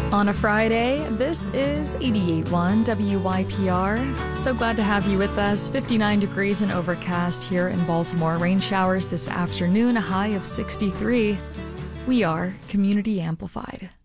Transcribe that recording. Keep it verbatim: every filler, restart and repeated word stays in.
On a Friday, this is eighty-eight point one W Y P R. So glad to have you with us. fifty-nine degrees and overcast here in Baltimore. Rain showers this afternoon, a high of sixty-three. We are Community Amplified.